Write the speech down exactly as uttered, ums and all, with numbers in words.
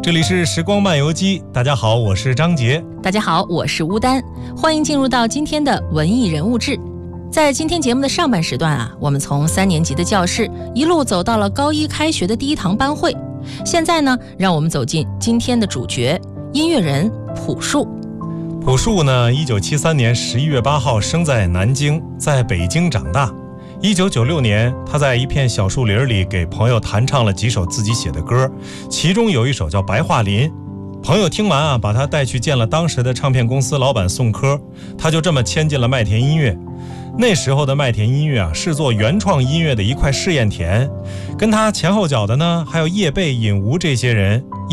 这里是时光漫游记，大家好，我是张杰。 大家好，我是乌丹，欢迎进入到今天的文艺人物志。在今天节目的上半时段啊，我们从三年级的教室一路走到了高一开学的第一堂班会。现在呢，让我们走进今天的主角——音乐人朴树。 朴树呢，一九七三年十一月八号生在南京，在北京长大。一九九六年，他在一片小树林里给朋友弹唱了几首自己写的歌，其中有一首叫《白桦林》。朋友听完啊，把他带去见了当时的唱片公司老板宋柯，他就这么签进了麦田音乐。那时候的麦田音乐啊，是做原创音乐的一块试验田，跟他前后脚的呢，还有叶蓓、尹吾这些人。